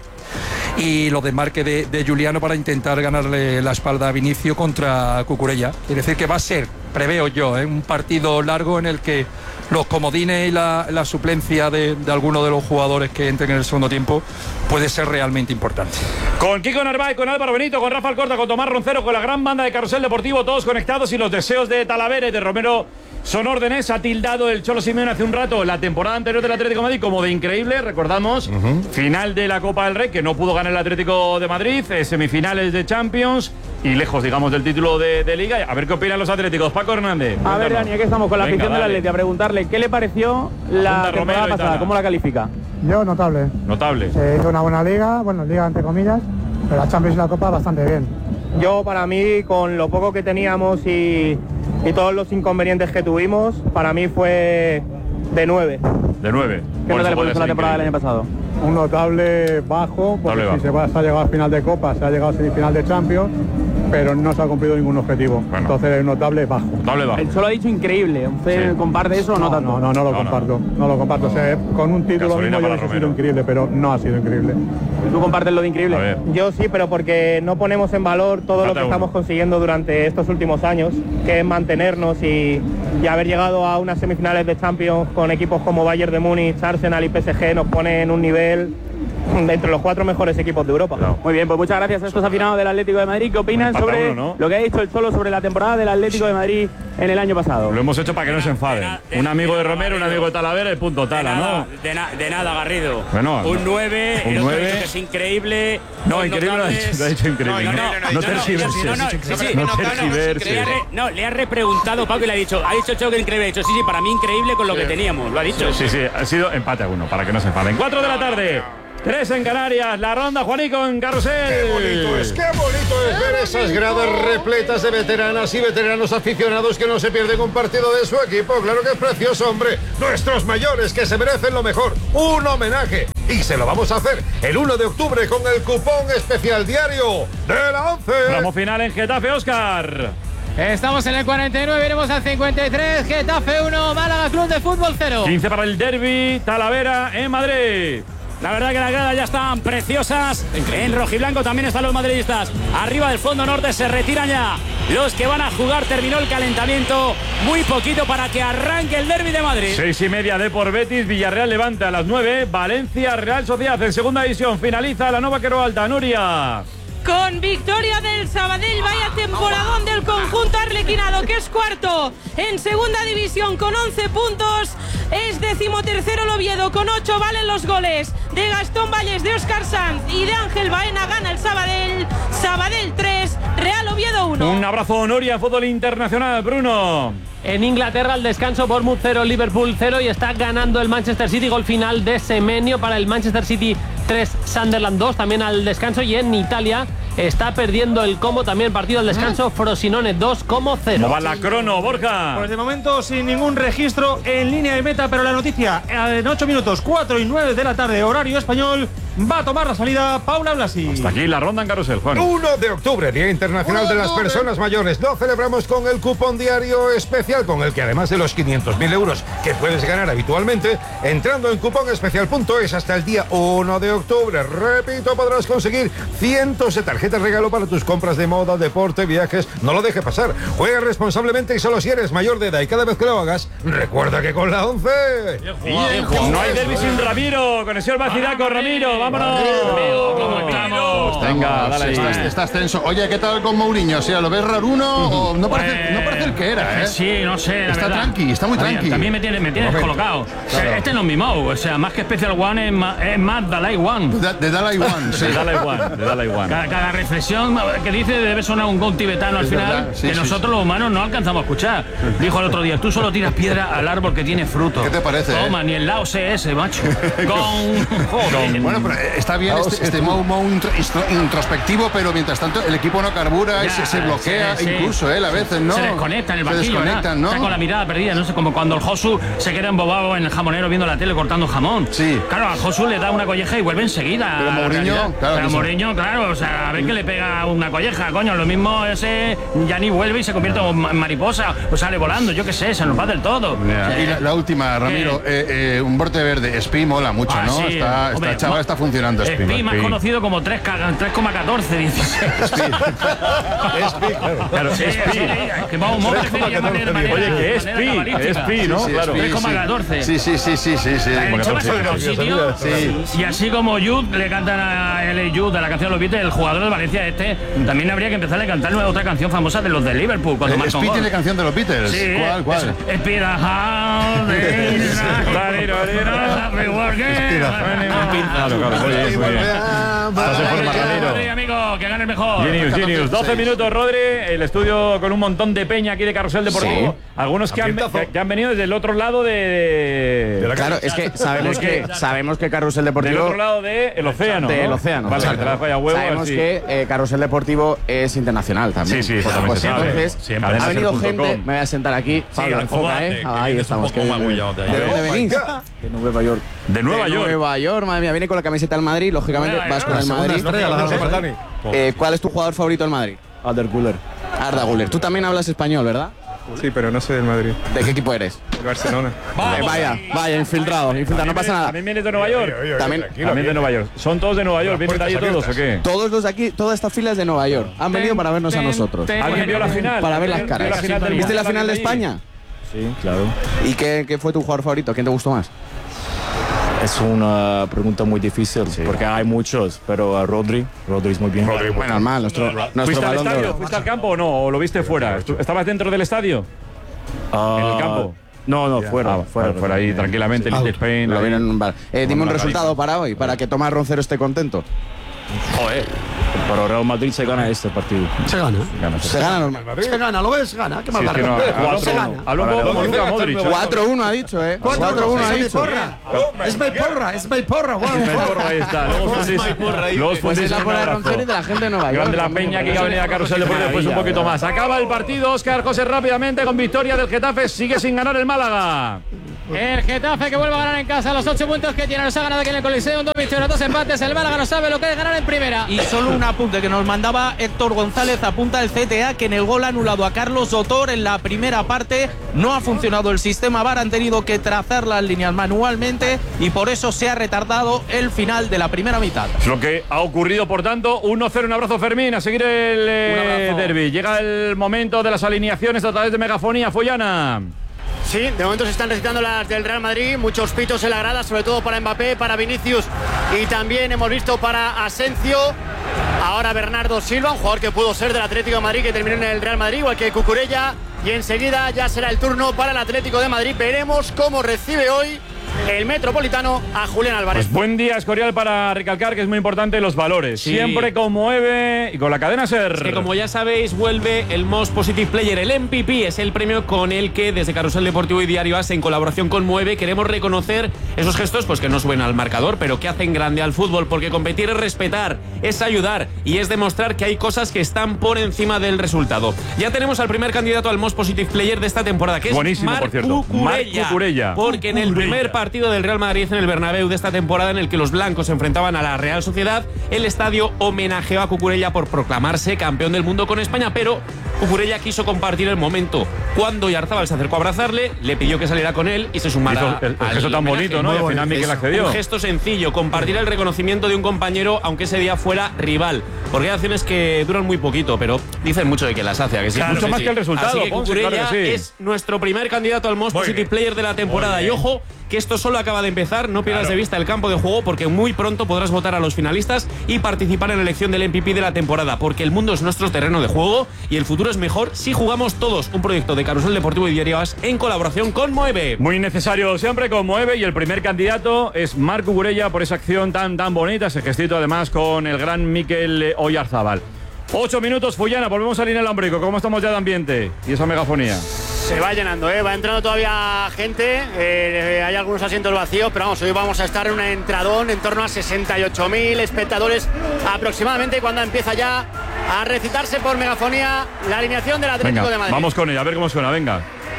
y los desmarques de Giuliano para intentar ganarle la espalda a Vinicio contra Cucurella. Quiere decir que va a ser, preveo yo, un partido largo en el que los comodines y la suplencia de algunos de los jugadores que entren en el segundo tiempo puede ser realmente importante. Con Kiko Narváez, con Álvaro Benito, con Rafa Alcorta, con Tomás Roncero, con la gran banda de Carrusel Deportivo, todos conectados, y los deseos de Talavera y de Romero son órdenes. Ha tildado el Cholo Simeone hace un rato la temporada anterior del Atlético de Madrid como de increíble. Recordamos, final de la Copa del Rey, que no pudo ganar el Atlético de Madrid, semifinales de Champions y lejos, digamos, del título de Liga. A ver qué opinan los atléticos. Paco Hernández. A ver, Dani, aquí estamos con la afición del Atlético, a preguntarle qué le pareció la temporada pasada, cómo la califica. Yo, notable. Notable. Se hizo una buena liga, bueno, liga entre comillas, pero la Champions y la Copa bastante bien. Yo, para mí, con lo poco que teníamos y todos los inconvenientes que tuvimos, para mí fue de 9. De 9. ¿Qué nota le pones a la temporada del año pasado? Un notable bajo, porque si se ha llegado a final de Copa, se ha llegado a semifinal de Champions, pero no se ha cumplido ningún objetivo. Bueno. Entonces, un notable bajo. Notable bajo. Él solo ha dicho increíble. ¿Usted comparte eso o no tanto? No lo comparto. No lo comparto. O sea, con un título mismo yo he sido increíble, pero no ha sido increíble. ¿Tú compartes lo de increíble? Yo sí, pero porque no ponemos en valor todo lo que estamos consiguiendo durante estos últimos años, que es mantenernos y haber llegado a unas semifinales de Champions con equipos como Bayern de Múnich, Arsenal y PSG nos pone en un nivel entre los 4 mejores equipos de Europa. Muy bien, pues muchas gracias a estos afinados del Atlético de Madrid. ¿Qué opinan sobre lo que ha dicho el Cholo sobre la temporada del Atlético de Madrid en el año pasado? Lo hemos hecho para que no se enfaden. Un amigo de Romero, un amigo de Talavera, el punto Tala, ¿no? De nada, Garrido. Bueno, un 9, el otro 9. ha dicho que es increíble. No, increíble lo ha dicho increíble. No tergiverses. No, le ha repreguntado Paco y le ha dicho Cholo que increíble. Ha dicho, sí, para mí increíble con lo que teníamos, lo ha dicho. Sí, ha sido empate a 1, para que no se enfaden. 4 de la tarde. 3 en Canarias, la ronda Juanico en Carrusel. Qué bonito es ver esas gradas repletas de veteranas y veteranos aficionados que no se pierden un partido de su equipo. Claro que es precioso, hombre. Nuestros mayores que se merecen lo mejor. Un homenaje. Y se lo vamos a hacer el 1 de octubre con el cupón especial diario de la 11. Tramo final en Getafe, Óscar. Estamos en el 49, iremos al 53. Getafe 1, Málaga Club de Fútbol 0. 15 para el derbi, Talavera en Madrid. La verdad que las gradas ya están preciosas. En rojiblanco también están los madridistas. Arriba del fondo norte se retiran ya los que van a jugar. Terminó el calentamiento. Muy poquito para que arranque el derbi de Madrid. 6:30 de por Betis. Villarreal levanta a las 9. Valencia Real Sociedad en segunda división. Finaliza la Nova Quero Alta. Nuria. Con victoria del Sabadell, vaya temporadón del conjunto arlequinado, que es cuarto en segunda división con 11 puntos. Es 13º el Oviedo con 8, valen los goles de Gastón Valles, de Óscar Sanz y de Ángel Baena. Gana el Sabadell. Sabadell 3, Real Oviedo 1. Un abrazo, Nuria, fútbol internacional, Bruno. En Inglaterra, al descanso, Bournemouth 0, Liverpool 0 y está ganando el Manchester City. Gol final de Semenyo para el Manchester City 3, Sunderland 2, también al descanso. Y en Italia está perdiendo el Como, también partido al descanso, Frosinone 2, Como 0. ¿Cómo va la crono, Borja? Pues de momento sin ningún registro en línea de meta, pero la noticia en 8 minutos, 4 y 9 de la tarde, horario español, va a tomar la salida Paula Blasi. Hasta aquí la ronda en Carrusel, Juan. 1 de octubre, Día Internacional de las Personas Mayores. Lo celebramos con el cupón diario especial, con el que además de los 500.000 euros que puedes ganar habitualmente, entrando en cuponespecial.es hasta el día 1 de octubre, repito, podrás conseguir cientos de tarjetas regalo para tus compras de moda, deporte, viajes. No lo dejes pasar. Juega responsablemente y solo si eres mayor de edad, y cada vez que lo hagas, recuerda que con la 11... No hay derbi sin Ramiro. Conexión vacía con Ramiro. Vámonos. ¿Cómo estamos? Venga, dale ahí. Estás tenso. Oye, ¿qué tal con Mourinho? O sea, ¿lo ves raruno o no parece el que era, eh? Sí, no sé. Está tranqui, está muy tranqui. También me tienes descolocado. Claro. Este no es mi Mou, o sea, más que Special One es más Dalai One. De Dalai One, sí. De Dalai One. Cada reflexión que dice debe sonar un gong tibetano al final, sí, que nosotros los humanos no alcanzamos a escuchar. Dijo el otro día, tú solo tiras piedra al árbol que tiene fruto. ¿Qué te parece? Toma, ni el Lao CS, macho. Joder. Bueno, pero está bien este Mou introspectivo, pero mientras tanto el equipo no carbura y se bloquea, incluso él a veces, ¿no? Se desconecta en el banquillo, ¿no? Está con la mirada perdida, no sé, como cuando el Josu se queda embobado en el jamonero viendo la tele cortando jamón. Sí. Claro, al Josu le da una colleja y vuelve enseguida. Pero Mourinho, claro. Mourinho, claro, o sea, a ver que le pega una colleja, coño, lo mismo ese ya ni vuelve y se convierte en mariposa, o sale volando, yo qué sé, se nos va del todo. Y la última, Ramiro, un brote verde, Spi mola mucho, ¿no? Sí, esta chaval está funcionando, Spi. Spi más conocido como 3,14, dice. Spi, claro, Spi. Que va un hombre de manera. Oye, que es Spi, ¿no? Claro. 3,14. Sí. Y así como Jude le cantan a L. Jude, de la canción de los Beatles, el jugador de Valencia también habría que empezar a cantar otra canción famosa de los de Liverpool. ¿Spi tiene canción de los Beatles? Sí. ¿Cuál? Espira. Amigo, que gane el mejor. Genius. 12 minutos, Rodri. El estudio con un montón de peña aquí de Carrusel Deportivo. Sí. Algunos que han venido desde el otro lado de la claro, es que sabemos que Carrusel Deportivo... Del otro lado del océano. Del océano. Vale, que te la falla huevo. Sabemos que Carrusel Deportivo es internacional también. Sí, pues entonces, ha venido gente... Me voy a sentar aquí. Pablo, enfoca, Ahí estamos. ¿De dónde venís? De Nueva York. De Nueva York, madre mía. Viene con la camiseta del Madrid, lógicamente vas con el Madrid. ¿Cuál es tu jugador favorito del Madrid? Arda Güler. Tú también hablas español, ¿verdad? Sí, pero no soy del Madrid. ¿De qué equipo eres? Del Barcelona. Vaya, infiltrado, no pasa nada. ¿También vienes de Nueva York? También de Nueva York. ¿Son todos de Nueva York? ¿Vienen de allí todos o qué? Todos los de aquí, toda esta fila es de Nueva York. Han venido para vernos a nosotros. ¿Alguien vio la final? Para ver las caras. ¿Viste la final de España? Sí, claro. ¿Y qué fue tu jugador favorito? ¿Quién te gustó más? Es una pregunta muy difícil porque hay muchos, pero Rodri es muy bien. Rodri, bueno, normal, nuestro ¿Fuiste al balón de estadio? oro. ¿Fuiste al campo o no? ¿O lo viste fuera? ¿Estabas dentro del estadio? ¿En el campo? No, fuera. Fuera ahí, tranquilamente, el Spain. Lo vieron en un bar. Dime un resultado para hoy, para que Tomás Roncero esté contento. Joder. Pero Real Madrid se gana este partido. Se gana. Se gana normal. Se gana, ¿lo ves? Gana. ¿Qué más da? Se gana. Habla un poco como Luka Modric. 4-1 ha dicho, 4-1 ha dicho. Es mi porra. Ahí está. Luego pues es la porra de Roncero y de la gente de Nueva York. Grande la Peña que iba a venir a Carrusel Deportivo después un poquito más. Acaba el partido, Óscar José, rápidamente con victoria del Getafe. Sigue sin ganar el Málaga. El Getafe que vuelve a ganar en casa, los 8 puntos que tiene, los ha ganado aquí en el Coliseo, 2 victorias, 2 empates. El Málaga no sabe lo que es ganar en primera. Y solo un apunte que nos mandaba Héctor González, apunta el CTA que en el gol anulado a Carlos Sotor en la primera parte no ha funcionado el sistema VAR, han tenido que trazar las líneas manualmente y por eso se ha retardado el final de la primera mitad. Es lo que ha ocurrido, por tanto, 1-0. Un abrazo, Fermín, a seguir el derbi. Llega el momento de las alineaciones a través de Megafonía. Follana. Sí, de momento se están recitando las del Real Madrid, muchos pitos en la grada, sobre todo para Mbappé, para Vinicius y también hemos visto para Asensio. Ahora Bernardo Silva, un jugador que pudo ser del Atlético de Madrid, que terminó en el Real Madrid, igual que Cucurella. Y enseguida ya será el turno para el Atlético de Madrid. Veremos cómo recibe hoy el Metropolitano a Julián Álvarez. Pues buen día, Escorial, para recalcar que es muy importante los valores. Sí. Siempre con Moeve y con la cadena SER. Es que como ya sabéis, vuelve el Most Positive Player, el MVP. Es el premio con el que desde Carrusel Deportivo y Diario AS, en colaboración con Moeve, queremos reconocer esos gestos pues que no suben al marcador, pero que hacen grande al fútbol, porque competir es respetar, es ayudar y es demostrar que hay cosas que están por encima del resultado. Ya tenemos al primer candidato al Most Positive Player de esta temporada, que es Marc Cucurella. Porque en el primer partido del Real Madrid en el Bernabéu de esta temporada, en el que los blancos se enfrentaban a la Real Sociedad, el estadio homenajeó a Cucurella por proclamarse campeón del mundo con España, pero Cucurella quiso compartir el momento. Cuando Oyarzabal se acercó a abrazarle, le pidió que saliera con él y se sumara el gesto tan bonito, ¿no? Y al final Miquel accedió. Un gesto sencillo, compartir el reconocimiento de un compañero, aunque ese día fuera rival. Porque hay acciones que duran muy poquito, pero dicen mucho de que las hace. Que sí, claro, mucho más que el resultado. Así que Cucurella es nuestro primer candidato al Most Positive Player de la temporada. Y ojo, que esto solo acaba de empezar, no pierdas de vista el campo de juego, porque muy pronto podrás votar a los finalistas y participar en la elección del MVP de la temporada, porque el mundo es nuestro terreno de juego y el futuro es mejor si jugamos todos. Un proyecto de Carrusel Deportivo y Diario AS en colaboración con Moeve. Muy necesario siempre con Moeve, y el primer candidato es Marc Cucurella por esa acción tan bonita, ese gestito además con el gran Miquel Oyarzabal. 8 minutos, Fullana, volvemos a Línea Lombrico. ¿Cómo estamos ya de ambiente? Y esa megafonía. Se va llenando, va entrando todavía gente, hay algunos asientos vacíos, pero vamos, hoy vamos a estar en un entradón en torno a 68.000 espectadores aproximadamente, cuando empieza ya a recitarse por megafonía la alineación del Atlético de Madrid. Vamos con ella, a ver cómo suena, venga.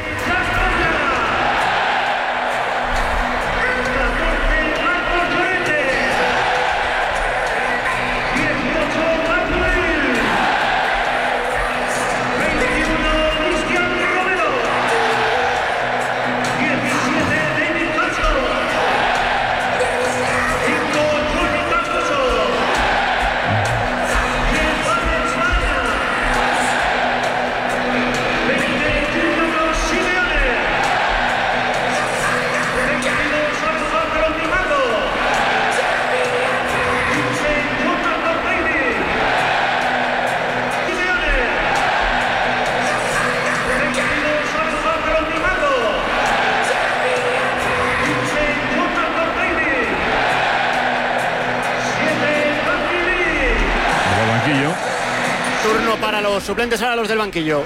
Turno para los suplentes, ahora los del banquillo.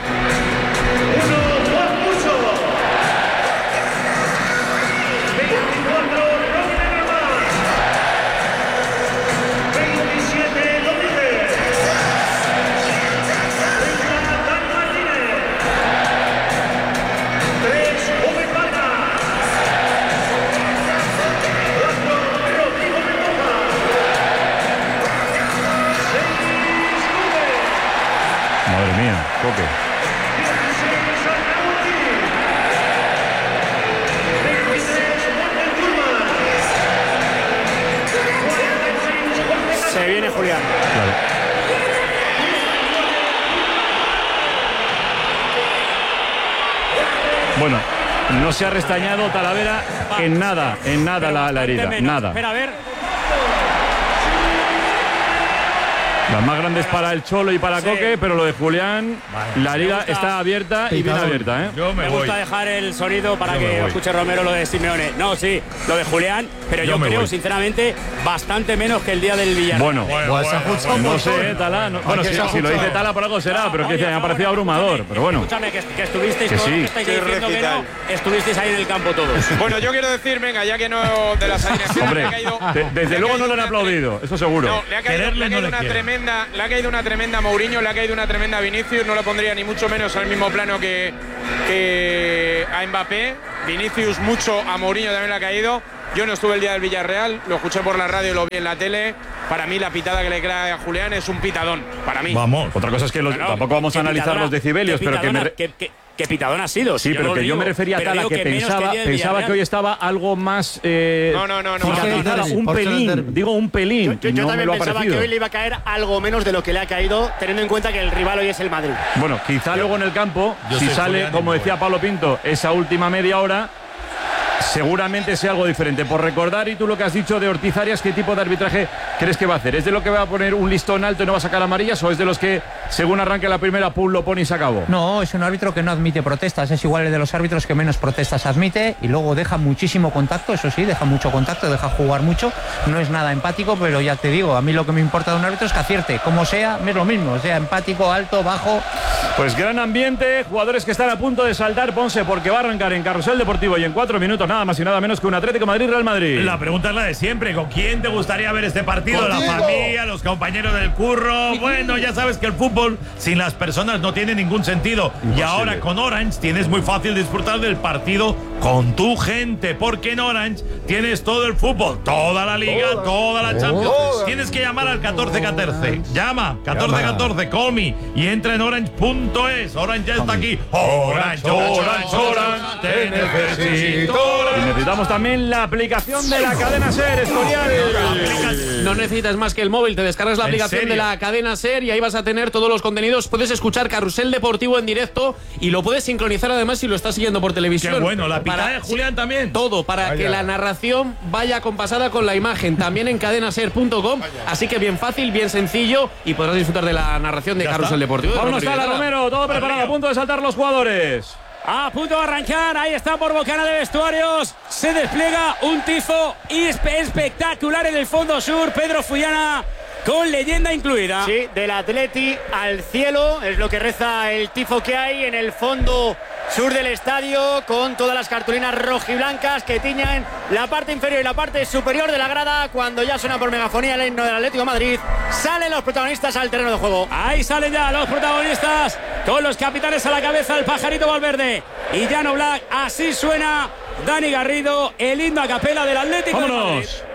Madre mía, Coque. Se viene Julián. Claro. Bueno, No se ha restañado Talavera en nada la herida, nada. Espera, a ver. Las más grandes para el Cholo y para Coque, pero lo de Julián, la herida está abierta y bien abierta, ¿eh? Me gusta dejar el sonido para que escuche Romero lo de Simeone. No, sí, lo de Julián, pero yo creo, sinceramente, bastante menos que el día del Villarreal. Bueno, no sé, Tala. Bueno, si lo dice Tala por algo será, pero que me ha parecido abrumador. Pero bueno. Escúchame, que estuvisteis todos, que estáis diciendo que no, estuvisteis ahí en el campo todos. Bueno, yo quiero decir, venga, ya que no de las alineaciones. Hombre, desde luego no lo han aplaudido, eso seguro. No, le ha caído una tremenda a Mourinho, le ha caído una tremenda a Vinicius, no lo pondría ni mucho menos al mismo plano que a Mbappé. Vinicius mucho, a Mourinho también le ha caído. Yo no estuve el día del Villarreal, lo escuché por la radio y lo vi en la tele. Para mí la pitada que le crea a Julián es un pitadón, para mí. Vamos, otra cosa es que tampoco vamos a analizar los decibelios, pero que ¿Qué pitadón ha sido? Sí, pero que yo me refería a Tala, que pensaba que hoy estaba algo más un pelín, digo un pelín. Yo también pensaba que hoy le iba a caer algo menos de lo que le ha caído, teniendo en cuenta que el rival hoy es el Madrid. Bueno, quizá luego en el campo, si sale, como decía Pablo Pinto, esa última media hora, seguramente sea algo diferente. Por recordar, y tú lo que has dicho de Ortiz Arias, ¿qué tipo de arbitraje crees que va a hacer? ¿Es de lo que va a poner un listón alto y no va a sacar amarillas, o es de los que, según arranque la primera, pum, lo pone y se acabó? No, es un árbitro que no admite protestas, es igual de los árbitros que menos protestas admite, y luego deja muchísimo contacto, eso sí, deja mucho contacto, deja jugar mucho, no es nada empático, pero ya te digo, a mí lo que me importa de un árbitro es que acierte, como sea, es lo mismo, sea empático, alto, bajo. Pues gran ambiente, jugadores que están a punto de saltar, Ponce, porque va a arrancar en Carrusel Deportivo y en 4 minutos nada más y nada menos que un Atlético Madrid-Real Madrid. La pregunta es la de siempre, ¿con quién te gustaría ver este partido? ¿Contigo? La familia, los compañeros del curro. Bueno, ya sabes que el fútbol sin las personas no tiene ningún sentido. Imposible. Y ahora con Orange tienes muy fácil disfrutar del partido con tu gente, porque en Orange tienes todo el fútbol, toda la Liga, toda la Champions. Tienes que llamar al 1414. Llama 1414, call me, y entra en orange.es. Orange ya está aquí. Orange, te necesito. Y necesitamos también la aplicación de la cadena SER, Escorial. No necesitas más que el móvil, te descargas la aplicación de la cadena SER y ahí vas a tener todos los contenidos. Puedes escuchar Carrusel Deportivo en directo y lo puedes sincronizar además si lo estás siguiendo por televisión. Qué bueno, la pitada de Julián también. Todo, para que la narración vaya compasada con la imagen, también en cadenaser.com. Así que bien fácil, bien sencillo, y podrás disfrutar de la narración de Carrusel Deportivo. Vámonos, Tala, Romero, todo preparado, a punto de saltar los jugadores. A punto de arrancar, ahí está por bocana de vestuarios. Se despliega un tifo espectacular en el fondo sur. Pedro Fullana con leyenda incluida. Sí, del Atleti al cielo, es lo que reza el tifo que hay en el fondo sur del estadio, con todas las cartulinas rojiblancas que tiñan la parte inferior y la parte superior de la grada. Cuando ya suena por megafonía el himno del Atlético de Madrid, salen los protagonistas al terreno de juego. Ahí salen ya los protagonistas, con los capitanes a la cabeza, el Pajarito Valverde y Jan Oblak. Así suena Dani Garrido, el himno a capela del Atlético de Madrid.